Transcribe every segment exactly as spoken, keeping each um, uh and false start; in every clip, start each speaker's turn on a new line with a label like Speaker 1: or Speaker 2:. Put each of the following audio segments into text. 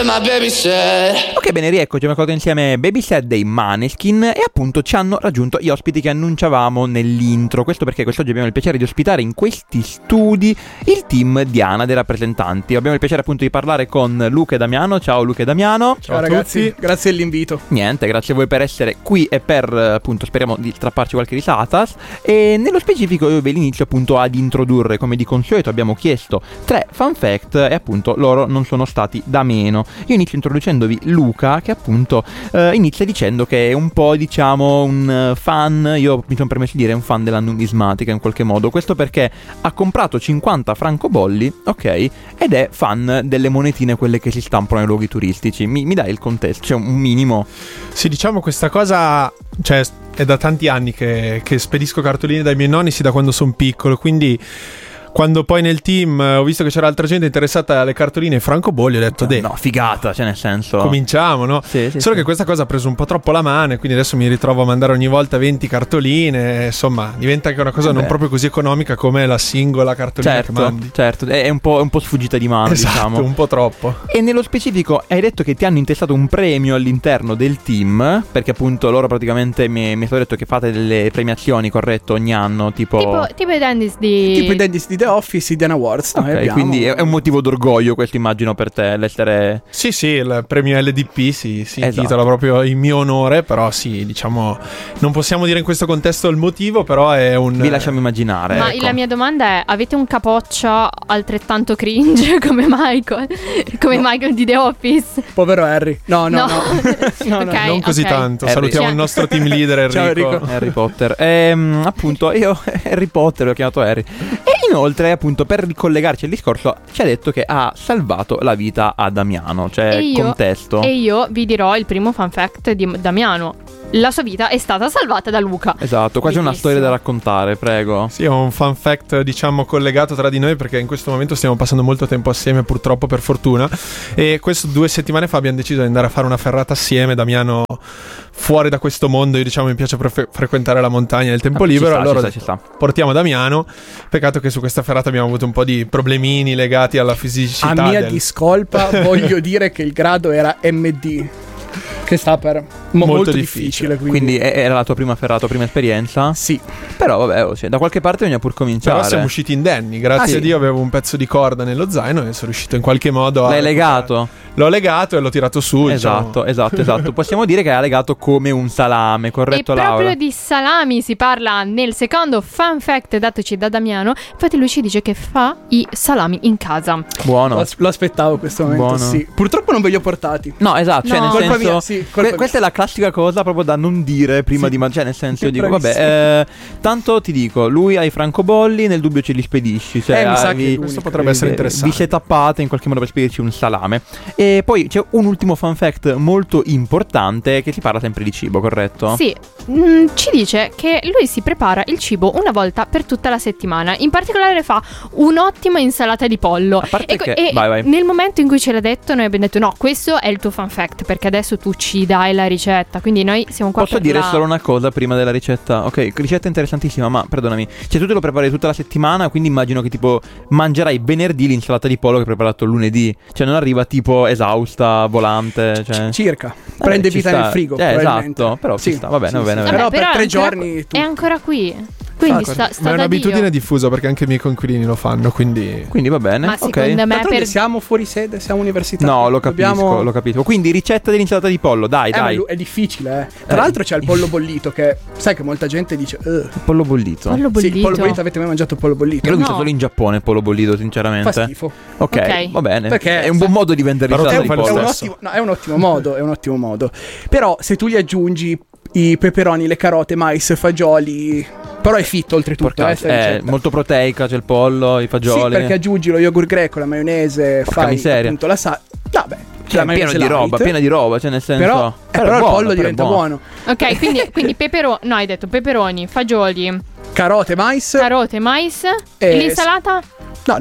Speaker 1: what my baby said.
Speaker 2: Ok, bene, rieccoci, abbiamo fatto insieme Babysit dei Maneskin e appunto ci hanno raggiunto gli ospiti che annunciavamo nell'intro. Questo perché quest'oggi abbiamo il piacere di ospitare in questi studi il team Diana dei rappresentanti. Abbiamo il piacere appunto di parlare con Luca e Damiano. Ciao Luca e Damiano.
Speaker 3: Ciao, Ciao ragazzi, tutti. Grazie dell'invito.
Speaker 2: Niente, grazie a voi per essere qui e per appunto speriamo di strapparci qualche risata. E nello specifico io ve l'inizio appunto ad introdurre, come di consueto abbiamo chiesto tre fun fact e appunto loro non sono stati da meno. Io inizio introducendovi Luca, che appunto eh, inizia dicendo che è un po' diciamo un fan, io mi sono permesso di dire un fan della numismatica in qualche modo. Questo perché ha comprato cinquanta francobolli, ok, ed è fan delle monetine, quelle che si stampano nei luoghi turistici. Mi, mi dai il contesto, cioè un minimo?
Speaker 4: Sì, diciamo questa cosa, cioè è da tanti anni che, che spedisco cartoline dai miei nonni, sì, da quando sono piccolo, quindi quando poi nel team ho visto che c'era altra gente interessata alle cartoline francobolli, ho detto deh,
Speaker 2: no, figata, cioè nel senso
Speaker 4: cominciamo, no?
Speaker 2: Sì, sì,
Speaker 4: Solo
Speaker 2: sì.
Speaker 4: che questa cosa ha preso un po' troppo la mano e quindi adesso mi ritrovo a mandare ogni volta venti cartoline, insomma diventa anche una cosa
Speaker 2: eh
Speaker 4: non
Speaker 2: beh.
Speaker 4: proprio così economica come la singola cartolina
Speaker 2: certo,
Speaker 4: che mandi.
Speaker 2: Certo, è un po', un po' sfuggita di mano,
Speaker 4: esatto,
Speaker 2: diciamo.
Speaker 4: un po' troppo.
Speaker 2: E nello specifico hai detto che ti hanno intestato un premio all'interno del team, perché appunto loro praticamente mi, mi hanno detto che fate delle premiazioni, corretto, ogni anno, tipo
Speaker 5: Tipo, tipo i Dandies di
Speaker 3: Tipo i Dandies di The Office, i Diana Awards.
Speaker 2: Ok,
Speaker 3: abbiamo...
Speaker 2: quindi è un motivo d'orgoglio questo, immagino, per te, l'essere...
Speaker 4: Sì, sì, il premio L D P si, si
Speaker 2: Esatto.
Speaker 4: intitola proprio in mio onore, però sì, diciamo, non possiamo dire in questo contesto il motivo, però è un...
Speaker 2: Vi lasciamo immaginare.
Speaker 5: Ma
Speaker 2: ecco.
Speaker 5: la mia domanda è: avete un capoccia altrettanto cringe come Michael? Come no. Michael di The Office?
Speaker 3: Povero Harry. No, no, no. no. no, no.
Speaker 5: Okay,
Speaker 4: non così
Speaker 5: okay.
Speaker 4: tanto.
Speaker 2: Harry.
Speaker 4: Salutiamo
Speaker 5: Ciao.
Speaker 4: il nostro team leader Enrico.
Speaker 3: Ciao, Enrico.
Speaker 2: Harry Potter. Ehm, appunto, io Harry Potter l'ho chiamato Harry. E inoltre, appunto, per ricollegarci al discorso, ci ha detto che ha salvato la vita a Damiano. Cioè,
Speaker 5: E io-
Speaker 2: contesto.
Speaker 5: E io vi dirò il primo fun fact di Damiano: la sua vita è stata salvata da Luca.
Speaker 2: Esatto, qua c'è una
Speaker 5: Bellissimo.
Speaker 2: storia da raccontare, prego.
Speaker 4: Sì, è un fun fact, diciamo, collegato tra di noi, perché in questo momento stiamo passando molto tempo assieme, purtroppo, per fortuna. E questo due settimane fa abbiamo deciso di andare a fare una ferrata assieme. Damiano fuori da questo mondo, io diciamo mi piace pre- frequentare la montagna nel tempo
Speaker 2: Ah, ci
Speaker 4: libero,
Speaker 2: sta,
Speaker 4: allora
Speaker 2: ci sta, ci sta.
Speaker 4: portiamo Damiano. Peccato che su questa ferrata abbiamo avuto un po' di problemini legati alla fisicità.
Speaker 3: A mia
Speaker 4: del...
Speaker 3: discolpa voglio dire che il grado era M D, che sta per mo-
Speaker 4: Molto
Speaker 3: molto,
Speaker 4: difficile.
Speaker 3: difficile, quindi,
Speaker 2: Quindi e- era la tua prima ferrata, tua prima esperienza?
Speaker 3: sì.
Speaker 2: Però vabbè, oh, cioè, da qualche parte bisogna pur cominciare.
Speaker 4: Però siamo usciti indenni, grazie
Speaker 3: Ah, sì.
Speaker 4: a Dio avevo un pezzo di corda nello zaino e sono riuscito in qualche modo a...
Speaker 2: L'hai legato?
Speaker 4: L'ho legato e l'ho tirato su.
Speaker 2: Esatto,
Speaker 4: diciamo.
Speaker 2: esatto, esatto. Possiamo dire che ha legato come un salame, corretto,
Speaker 5: E proprio
Speaker 2: Laura?
Speaker 5: di salami si parla nel secondo fun fact datoci da Damiano. Infatti lui ci dice che fa i salami in casa.
Speaker 2: Buono.
Speaker 3: Lo, lo aspettavo questo momento,
Speaker 2: Buono.
Speaker 3: sì. Purtroppo non ve li ho portati.
Speaker 2: No, esatto, cioè
Speaker 5: No.
Speaker 2: nel
Speaker 3: Colpa
Speaker 2: senso
Speaker 3: mia, sì, colpa
Speaker 2: que-
Speaker 3: mia.
Speaker 2: questa è la classica cosa proprio da non dire prima
Speaker 3: Sì.
Speaker 2: di mangiare, nel senso io dico
Speaker 3: Bravissimo.
Speaker 2: vabbè, eh, tanto ti dico, lui ha i francobolli, nel dubbio ce li spedisci, cioè
Speaker 3: Eh, mi sa
Speaker 2: ah,
Speaker 3: che
Speaker 2: vi-
Speaker 3: questo
Speaker 4: potrebbe essere
Speaker 2: vi-
Speaker 4: interessante.
Speaker 2: Vi siete tappate in qualche modo per spedirci un salame. E poi c'è un ultimo fun fact molto importante, che si parla sempre di cibo, corretto?
Speaker 5: Sì, mm, ci dice che lui si prepara il cibo una volta per tutta la settimana. In particolare fa un'ottima insalata di pollo.
Speaker 2: A parte
Speaker 5: E, co-
Speaker 2: che-
Speaker 5: e
Speaker 2: vai, vai.
Speaker 5: nel momento in cui ce l'ha detto, noi abbiamo detto: no, questo è il tuo fun fact, perché adesso tu ci dai la ricetta. Quindi noi siamo qua
Speaker 2: Posso
Speaker 5: per
Speaker 2: dire
Speaker 5: la...
Speaker 2: solo una cosa prima della ricetta? Ok, ricetta interessantissima, ma perdonami. Cioè tu te lo prepari tutta la settimana, quindi immagino che tipo mangerai venerdì l'insalata di pollo che hai preparato lunedì. Cioè non arriva tipo esausta, volante, cioè...
Speaker 3: Circa.
Speaker 2: Vabbè,
Speaker 3: Prende
Speaker 2: ci
Speaker 3: vita
Speaker 2: sta.
Speaker 3: nel frigo.
Speaker 2: Eh,
Speaker 3: probabilmente.
Speaker 2: esatto, però ci
Speaker 3: Sì,
Speaker 2: sta, va bene,
Speaker 3: sì,
Speaker 2: va bene,
Speaker 3: sì.
Speaker 2: va bene.
Speaker 3: Però per
Speaker 5: è
Speaker 3: tre
Speaker 5: ancora-
Speaker 3: giorni tu.
Speaker 5: È ancora qui. Quindi
Speaker 4: Ah,
Speaker 5: sta,
Speaker 4: ma
Speaker 5: sta
Speaker 4: è
Speaker 5: da
Speaker 4: un'abitudine
Speaker 5: Dio.
Speaker 4: diffusa perché anche i miei coinquilini lo fanno, quindi...
Speaker 2: Quindi va bene,
Speaker 5: Ma
Speaker 2: ok.
Speaker 5: secondo me
Speaker 3: D'altronde
Speaker 5: per...
Speaker 3: siamo fuori sede, siamo università.
Speaker 2: No, lo capisco,
Speaker 3: Dobbiamo...
Speaker 2: lo capisco. Quindi ricetta dell'insalata di pollo, dai,
Speaker 3: Eh, ma
Speaker 2: dai.
Speaker 3: lu- è difficile, eh. Tra
Speaker 2: Eh.
Speaker 3: l'altro c'è il pollo bollito che sai che molta gente dice "Ugh".
Speaker 2: Pollo bollito.
Speaker 5: Pollo
Speaker 3: Sì,
Speaker 5: bollito.
Speaker 3: il pollo bollito, avete mai mangiato il pollo bollito?
Speaker 2: Io l'ho visto
Speaker 5: No.
Speaker 2: solo in Giappone il pollo bollito, sinceramente.
Speaker 3: Fa schifo.
Speaker 2: Ok,
Speaker 5: Ok.
Speaker 2: va bene.
Speaker 3: Perché-
Speaker 2: è un buon modo di vendere
Speaker 4: Però
Speaker 2: l'insalata
Speaker 4: tu
Speaker 2: di
Speaker 4: fai lo
Speaker 3: È
Speaker 2: pollo.
Speaker 3: un
Speaker 4: stesso.
Speaker 3: ottimo, no, è un ottimo modo, è un ottimo modo. Però se tu gli aggiungi i peperoni, le carote, mais, fagioli, però è fit oltretutto,
Speaker 2: Porca-
Speaker 3: eh, sta
Speaker 2: è
Speaker 3: ricetta.
Speaker 2: molto proteica, c'è il pollo, i
Speaker 3: Sì,
Speaker 2: fagioli.
Speaker 3: perché aggiungi lo yogurt greco, la maionese,
Speaker 2: Porca
Speaker 3: fai
Speaker 2: miseria.
Speaker 3: appunto la sal. Vabbè,
Speaker 2: Cioè,
Speaker 3: la
Speaker 2: è pieno
Speaker 3: maionese
Speaker 2: di roba,
Speaker 3: light.
Speaker 2: pieno di roba, cioè nel senso...
Speaker 3: Però, eh, però
Speaker 2: è
Speaker 3: il
Speaker 2: buono,
Speaker 3: pollo
Speaker 2: però è
Speaker 3: diventa buono.
Speaker 5: Ok, quindi, quindi peperoni... No, hai detto peperoni, fagioli,
Speaker 3: Carote, mais
Speaker 5: carote, mais.
Speaker 3: Eh,
Speaker 5: L'insalata?
Speaker 3: No, no.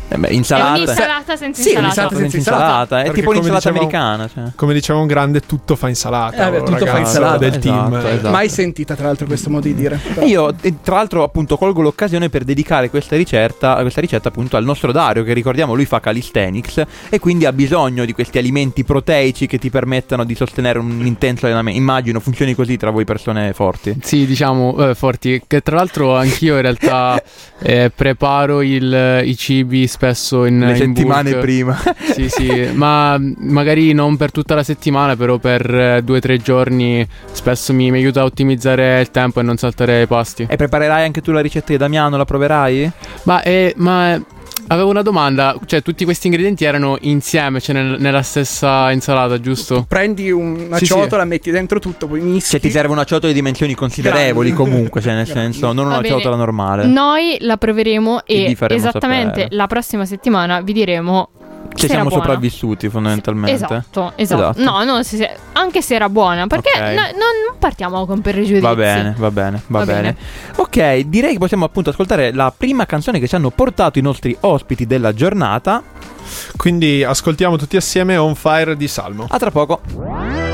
Speaker 2: Eh beh,
Speaker 5: È
Speaker 2: insalata.
Speaker 5: un'insalata senza
Speaker 3: Sì,
Speaker 5: insalata.
Speaker 3: un'insalata
Speaker 2: senza
Speaker 3: senza
Speaker 2: insalata. È
Speaker 4: Perché
Speaker 2: tipo l'insalata
Speaker 4: come dicevamo-
Speaker 2: americana. Cioè.
Speaker 4: Come diceva un grande, tutto fa insalata.
Speaker 3: Eh, beh,
Speaker 4: oh,
Speaker 3: tutto fa
Speaker 4: ragazzo
Speaker 3: insalata.
Speaker 4: del
Speaker 2: Esatto,
Speaker 4: team.
Speaker 2: esatto.
Speaker 3: Mai sentita tra l'altro questo modo di dire.
Speaker 2: E io e, tra l'altro appunto colgo l'occasione per dedicare questa ricetta, questa ricetta appunto al nostro Dario, che ricordiamo lui fa calisthenics e quindi ha bisogno di questi alimenti proteici che ti permettano di sostenere un intenso allenamento. Immagino funzioni così tra voi persone forti.
Speaker 1: Sì, diciamo, eh, forti. Che tra l'altro anch'io in realtà eh, preparo il- i cibi spesso in
Speaker 2: Le
Speaker 1: in
Speaker 2: settimane
Speaker 1: bulk.
Speaker 2: prima.
Speaker 1: Sì, sì, ma magari non per tutta la settimana, però per eh, due o tre giorni spesso mi, mi aiuta a ottimizzare il tempo e non saltare i pasti.
Speaker 2: E preparerai anche tu la ricetta di Damiano? La proverai?
Speaker 1: Ma, eh, ma avevo una domanda, cioè tutti questi ingredienti erano insieme, cioè nel- nella stessa insalata, giusto?
Speaker 3: Prendi una
Speaker 1: Sì, sì.
Speaker 3: ciotola, metti dentro tutto, poi mischi.
Speaker 2: Cioè ti serve una ciotola di dimensioni considerevoli
Speaker 3: Grandi.
Speaker 2: comunque, cioè nel
Speaker 3: Grandi.
Speaker 2: senso non
Speaker 5: Va
Speaker 2: una
Speaker 5: bene.
Speaker 2: ciotola normale.
Speaker 5: Noi la proveremo
Speaker 2: E vi
Speaker 5: e
Speaker 2: faremo
Speaker 5: esattamente
Speaker 2: sapere.
Speaker 5: la prossima settimana vi diremo
Speaker 2: Se
Speaker 5: se era
Speaker 2: siamo
Speaker 5: buona.
Speaker 2: sopravvissuti fondamentalmente.
Speaker 5: Esatto, esatto.
Speaker 2: Esatto.
Speaker 5: No, no, se- se- anche se era buona, perché
Speaker 2: Ok.
Speaker 5: no- non partiamo con pregiudizi.
Speaker 2: Va bene, va bene, va,
Speaker 5: Va
Speaker 2: bene.
Speaker 5: bene.
Speaker 2: Ok, direi che possiamo appunto ascoltare la prima canzone che ci hanno portato i nostri ospiti della giornata.
Speaker 4: Quindi ascoltiamo tutti assieme On Fire di Salmo.
Speaker 2: A tra poco.